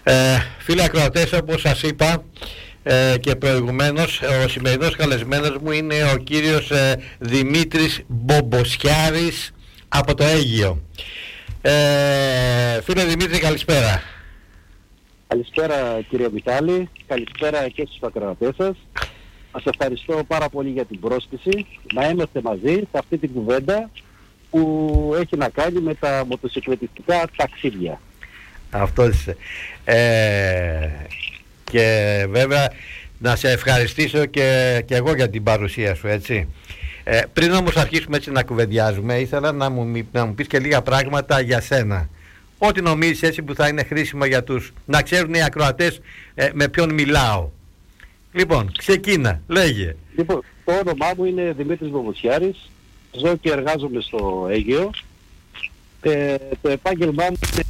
Φίλοι ακροατές, όπως σας είπα και προηγουμένως, ο σημερινός καλεσμένος μου είναι ο κύριος Δημήτρης Μπομποσιάρης από το Αίγυο. Φίλε Δημήτρη, καλησπέρα. Καλησπέρα κύριε Μιχάλη, καλησπέρα και στους ακροατές σας. Σας ευχαριστώ πάρα πολύ για την πρόσκληση να είμαστε μαζί σε αυτή την κουβέντα που έχει να κάνει με τα μοτοσυκλετιστικά ταξίδια. Αυτό είσαι. Και βέβαια να σε ευχαριστήσω και εγώ για την παρουσία σου, έτσι. Πριν όμως αρχίσουμε έτσι να κουβεντιάζουμε, ήθελα να μου πεις και λίγα πράγματα για σένα. Ό,τι νομίζεις έτσι που θα είναι χρήσιμο για τους, να ξέρουν οι ακροατές με ποιον μιλάω. Λοιπόν, ξεκίνα, λέγε. Λοιπόν, το όνομά μου είναι Δημήτρης Μπομποσιάρης, ζω και εργάζομαι στο Αίγυο. Το επάγγελμά μου είναι...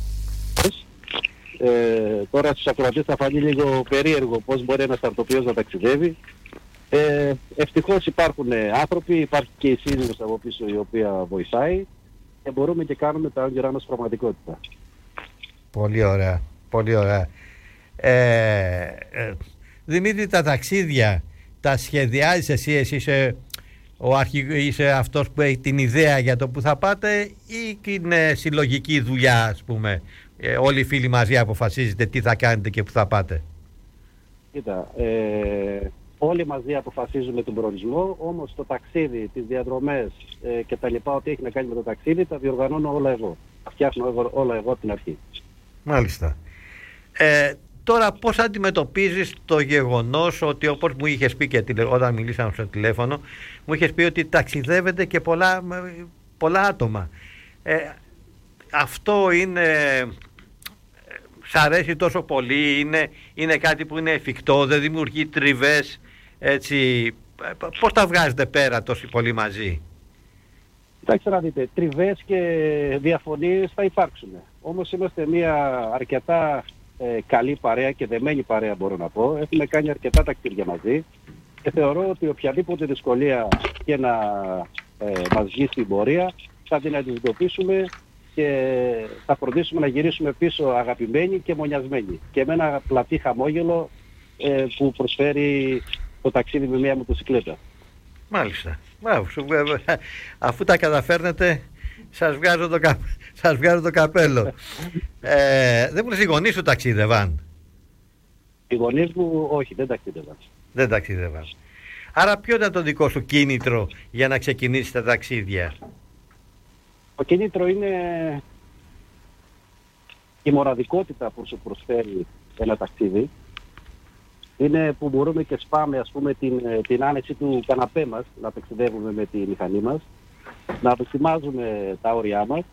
τώρα στους ακροατές θα φανεί λίγο περίεργο πώς μπορεί ένας αρτοπιός να ταξιδεύει. Ευτυχώς υπάρχουν άνθρωποι, υπάρχει και η σύζυγος από πίσω η οποία βοηθάει και μπορούμε και κάνουμε τα όνειρά μας πραγματικότητα. Πολύ ωραία, πολύ ωραία. Δημήτρη, τα ταξίδια τα σχεδιάζεις εσύ είσαι αυτός που έχει την ιδέα για το που θα πάτε ή είναι συλλογική δουλειά, ας πούμε? Όλοι οι φίλοι μαζί αποφασίζετε τι θα κάνετε και που θα πάτε? Κοίτα, όλοι μαζί αποφασίζουμε τον προορισμό, όμως το ταξίδι, τις διαδρομές και τα λοιπά, ό,τι έχει να κάνει με το ταξίδι, τα διοργανώνω όλα εγώ. Τα φτιάχνω όλα εγώ από την αρχή. Μάλιστα. Τώρα πώς αντιμετωπίζεις το γεγονός ότι, όπως μου είχες πει και όταν μιλήσαμε στο τηλέφωνο, μου είχες πει ότι ταξιδεύετε και πολλά άτομα. Αυτό είναι... Σ' αρέσει τόσο πολύ, είναι κάτι που είναι εφικτό, δεν δημιουργεί τριβές, έτσι? Πώς τα βγάζετε πέρα τόσοι πολλοί μαζί? Κοιτάξτε να δείτε, τριβές και διαφωνίες θα υπάρξουν. Όμως είμαστε μια αρκετά καλή παρέα και δεμένη παρέα, μπορώ να πω. Έχουμε κάνει αρκετά ταξίδια μαζί και θεωρώ ότι οποιαδήποτε δυσκολία και να μας βγει στην πορεία θα την αντιμετωπίσουμε και θα φροντίσουμε να γυρίσουμε πίσω αγαπημένοι και μονιασμένοι και με ένα πλατή χαμόγελο που προσφέρει το ταξίδι με μια μοτοσυκλέτα. Μάλιστα. Αφού τα καταφέρνετε, σας βγάζω το καπέλο. Δεν μου λες, οι γονείς σου ταξίδευαν? Οι γονείς μου όχι, δεν ταξίδευαν. Δεν ταξίδευαν. Άρα ποιο ήταν το δικό σου κίνητρο για να ξεκινήσεις τα ταξίδια? Το κίνητρο είναι η μοναδικότητα που σου προσφέρει ένα ταξίδι. Είναι που μπορούμε και σπάμε, ας πούμε, την άνεση του καναπέ μας, να ταξιδεύουμε με τη μηχανή μας, να δοκιμάζουμε τα όρια μας.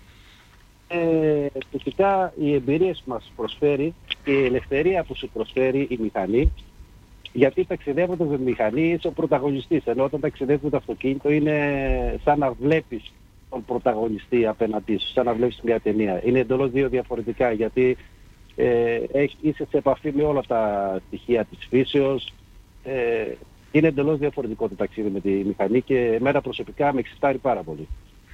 Φυσικά οι εμπειρίες που μας προσφέρει και η ελευθερία που σου προσφέρει η μηχανή, γιατί ταξιδεύοντας με μηχανή είσαι ο πρωταγωνιστής, ενώ όταν ταξιδεύεις με το αυτοκίνητο είναι σαν να βλέπεις τον πρωταγωνιστή απέναντί σου, σαν να βλέπεις μια ταινία. Είναι εντελώς δύο διαφορετικά, γιατί είσαι σε επαφή με όλα τα στοιχεία της φύσεως. Είναι εντελώς διαφορετικό το ταξίδι με τη μηχανή και εμένα προσωπικά με εξητάρει πάρα πολύ.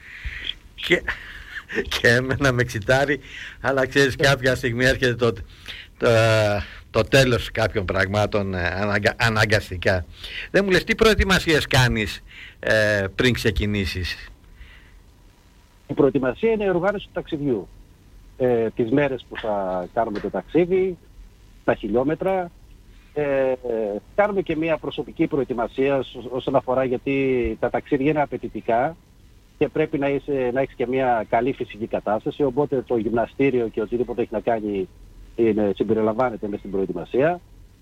Και εμένα με εξητάρει, αλλά ξέρεις, κάποια στιγμή έρχεται το τέλος κάποιων πραγμάτων αναγκαστικά. Δεν μου λες, τι προετοιμασίες κάνεις πριν ξεκινήσεις? Η προετοιμασία είναι η οργάνωση του ταξιδιού. Τις μέρες που θα κάνουμε το ταξίδι, τα χιλιόμετρα. Κάνουμε και μια προσωπική προετοιμασία όσον αφορά, γιατί τα ταξίδια είναι απαιτητικά και πρέπει να έχεις και μια καλή φυσική κατάσταση, οπότε το γυμναστήριο και οτιδήποτε έχει να κάνει συμπεριλαμβάνεται μέσα στην προετοιμασία.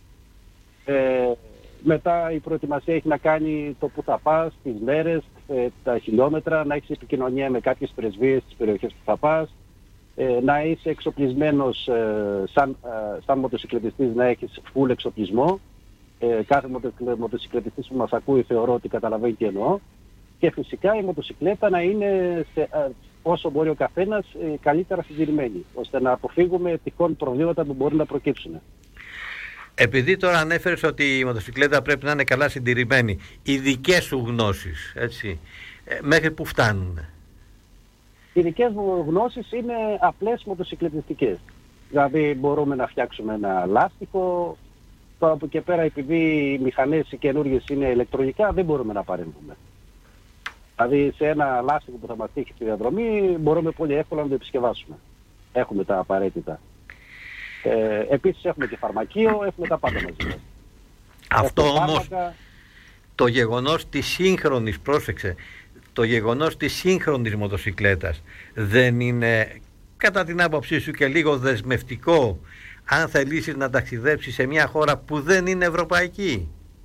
Μετά η προετοιμασία έχει να κάνει το που θα πας, τις μέρες, τα χιλιόμετρα, να έχεις επικοινωνία με κάποιες πρεσβείες στις περιοχές που θα πας, να είσαι εξοπλισμένος σαν μοτοσυκλετιστής, να έχεις full εξοπλισμό. Κάθε μοτοσυκλετιστής που μας ακούει θεωρώ ότι καταλαβαίνει τι εννοώ. Και φυσικά η μοτοσυκλέτα να είναι όσο μπορεί ο καθένας καλύτερα συντηρημένη, ώστε να αποφύγουμε τυχόν προβλήματα που μπορεί να προκύψουν. Επειδή τώρα ανέφερες ότι η μοτοσυκλέτα πρέπει να είναι καλά συντηρημένη, οι δικές σου γνώσεις, έτσι, μέχρι που φτάνουν? Οι δικές μου γνώσεις είναι απλές μοτοσυκλετιστικές. Δηλαδή μπορούμε να φτιάξουμε ένα λάστιχο. Τώρα από και πέρα, επειδή οι μηχανές οι καινούργιες είναι ηλεκτρονικά, δεν μπορούμε να παρέμβουμε. Δηλαδή σε ένα λάστιχο που θα μας τύχει στη διαδρομή μπορούμε πολύ εύκολα να το επισκευάσουμε. Έχουμε τα απαραίτητα. Επίσης έχουμε και φαρμακείο, έχουμε τα πάντα μαζί μας. Αυτό όμως το γεγονός της σύγχρονης, πρόσεξε, το γεγονός της σύγχρονης μοτοσικλέτας δεν είναι κατά την άποψή σου και λίγο δεσμευτικό αν θελήσεις να ταξιδέψεις σε μια χώρα που δεν είναι ευρωπαϊκή?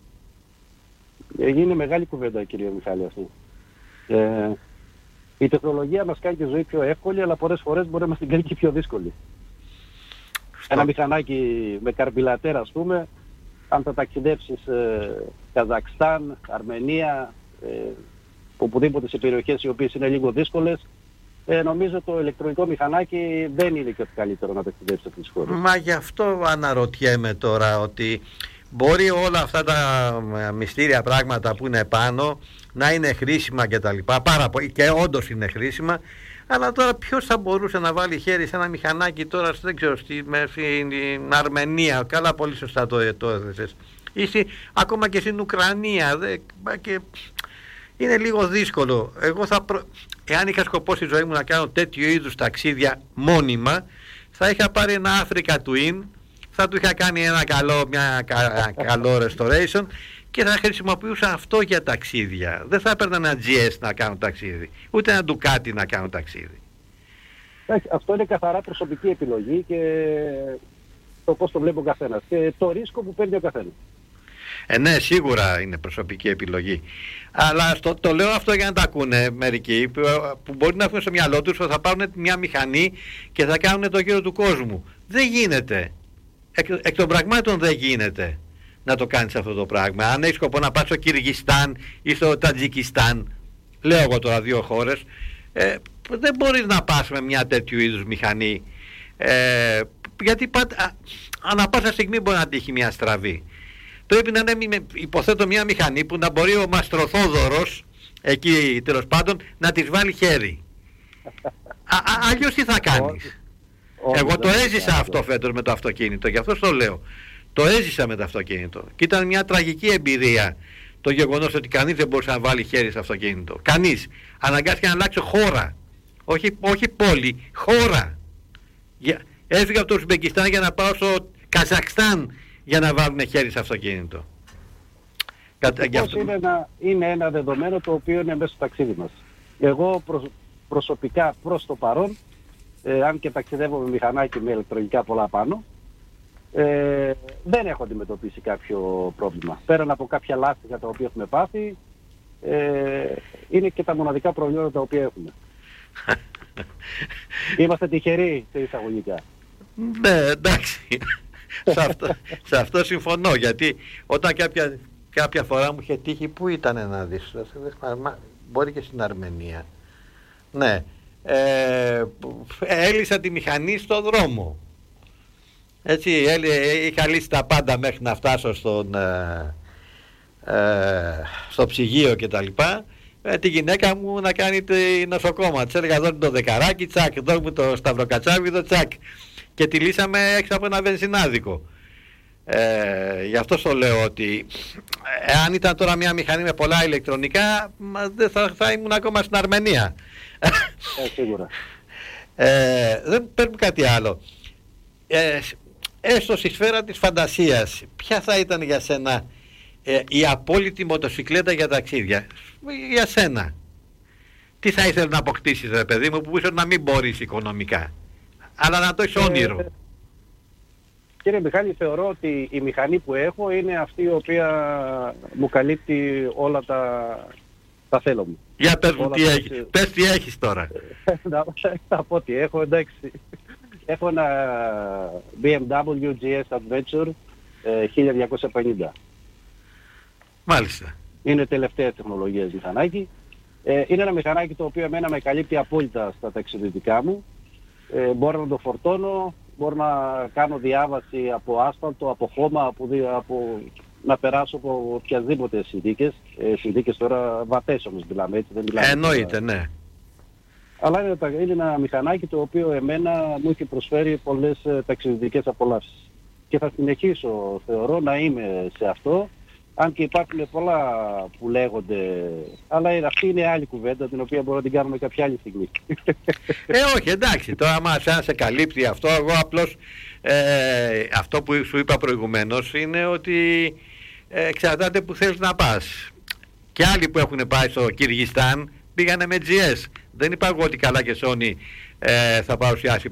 Είναι μεγάλη κουβέντα, κύριε Μιχάλη, αυτή. Η τεχνολογία μας κάνει τη ζωή πιο εύκολη, αλλά πολλές φορές μπορεί να μας την κάνει και πιο δύσκολη. Ένα μηχανάκι με καρμπιλατέρα, ας πούμε, αν θα ταξιδέψεις Καζακστάν, Αρμενία, οπουδήποτε σε περιοχές οι οποίες είναι λίγο δύσκολες, νομίζω το ηλεκτρονικό μηχανάκι δεν είναι και το καλύτερο να ταξιδέψει σε αυτές τις χώρες. Μα γι' αυτό αναρωτιέμαι τώρα, ότι μπορεί όλα αυτά τα μυστήρια πράγματα που είναι πάνω να είναι χρήσιμα και τα λοιπά, πάρα πολύ, και όντως είναι χρήσιμα, αλλά τώρα ποιος θα μπορούσε να βάλει χέρι σε ένα μηχανάκι τώρα, δεν ξέρω, στην Αρμενία, καλά, πολύ σωστά το έθεσες, ή ακόμα και στην Ουκρανία, και είναι λίγο δύσκολο. Εγώ εάν είχα σκοπό στη ζωή μου να κάνω τέτοιου είδους ταξίδια μόνιμα, θα είχα πάρει ένα Africa Twin, θα του είχα κάνει ένα καλό restoration και θα χρησιμοποιούσα αυτό για ταξίδια. Δεν θα έπαιρνα ένα GS να κάνω ταξίδι, ούτε ένα Ducati να κάνω ταξίδι. Αυτό είναι καθαρά προσωπική επιλογή και το πώς το βλέπει ο καθένας και το ρίσκο που παίρνει ο καθένας. Ναι, σίγουρα είναι προσωπική επιλογή. Αλλά το λέω αυτό για να τα ακούνε μερικοί που μπορεί να έχουν στο μυαλό τους ότι θα πάρουν μια μηχανή και θα κάνουν το γύρο του κόσμου. Δεν γίνεται. Εκ των πραγμάτων δεν γίνεται να το κάνεις αυτό το πράγμα. Αν έχεις σκοπό να πας στο Κυργιστάν ή στο Τατζικιστάν, λέω εγώ τώρα δύο χώρες, δεν μπορείς να πας με μια τέτοιου είδους μηχανή, γιατί ανά πάσα στιγμή μπορεί να τύχει μια στραβή. Πρέπει να είναι, υποθέτω, μια μηχανή που να μπορεί ο Μαστροθόδωρος εκεί τέλος πάντων να της βάλει χέρι. Αλλιώς τι θα κάνεις? Εγώ το έζησα αυτό φέτος με το αυτοκίνητο, γι' αυτό το λέω. Το έζησα με το αυτοκίνητο και ήταν μια τραγική εμπειρία το γεγονός ότι κανείς δεν μπορούσε να βάλει χέρι στο αυτοκίνητο. Κανείς. Αναγκάστηκε να αλλάξω χώρα. Όχι πόλη, χώρα. Έφυγα από το Ουσμπεκιστάν για να πάω στο Καζακστάν για να βάλουν χέρι στο αυτοκίνητο. Είναι ένα δεδομένο το οποίο είναι μέσα στο ταξίδι μας. Εγώ προσωπικά προς το παρόν, αν και ταξιδεύω με μηχανάκι με ηλεκτρονικά πολλά πάνω, δεν έχω αντιμετωπίσει κάποιο πρόβλημα. Πέραν από κάποια λάστιχα τα οποία έχουμε πάθει, είναι και τα μοναδικά προβλήματα τα οποία έχουμε. Είμαστε τυχεροί σε εισαγωγικά. Ναι, εντάξει. Σε αυτό συμφωνώ, γιατί όταν κάποια φορά μου είχε τύχει, πού ήταν να δεις, μπορεί και στην Αρμενία, ναι, έλυσα τη μηχανή στο δρόμο, έτσι, είχα λύσει τα πάντα μέχρι να φτάσω στο ψυγείο και τα λοιπά, τη γυναίκα μου να κάνει τη νοσοκόμα, της έλεγα δώστε το δεκαράκι, τσακ, δώστε μου το σταυροκατσάβιδο, τσακ, και τη λύσαμε έξω από ένα βενζινάδικο. Γι' αυτό το λέω ότι εάν ήταν τώρα μια μηχανή με πολλά ηλεκτρονικά, θα ήμουν ακόμα στην Αρμενία. Σίγουρα. Δεν παίρνουμε κάτι άλλο. Έστω στη σφαίρα της φαντασίας, ποια θα ήταν για σένα η απόλυτη μοτοσικλέτα για ταξίδια? Για σένα. Τι θα ήθελες να αποκτήσεις, ρε παιδί μου, που ίσως να μην μπορείς οικονομικά, αλλά να το έχεις όνειρο? Κύριε Μιχάλη, θεωρώ ότι η μηχανή που έχω είναι αυτή η οποία μου καλύπτει όλα τα θέλω μου. Για πες μου τι έχεις τώρα. Θα πω τι έχω, εντάξει. Έχω ένα BMW GS Adventure 1250. Μάλιστα. Είναι τελευταία τεχνολογία μηχανάκι. Είναι ένα μηχανάκι το οποίο εμένα με καλύπτει απόλυτα στα ταξιδιωτικά μου. Μπορώ να το φορτώνω, μπορώ να κάνω διάβαση από άσφαλτο, από χώμα, να περάσω από οποιασδήποτε συνθήκες. Συνθήκες τώρα βατές όμως μιλάμε, έτσι δεν μιλάμε. Εννοείται, ναι. Αλλά είναι ένα μηχανάκι το οποίο εμένα μου έχει προσφέρει πολλές ταξιδιωτικές απολαύσεις. Και θα συνεχίσω, θεωρώ, να είμαι σε αυτό, αν και υπάρχουν πολλά που λέγονται, αλλά αυτή είναι άλλη κουβέντα, την οποία μπορούμε να την κάνουμε κάποια άλλη στιγμή. Όχι, εντάξει, τώρα άμα σε καλύπτει αυτό, εγώ απλώς αυτό που σου είπα προηγουμένως είναι ότι εξαρτάται που θέλεις να πας. Και άλλοι που έχουν πάει στο Κυργιστάν πήγανε με GS. Δεν είπα εγώ ότι καλά και Sony θα παρουσιάσει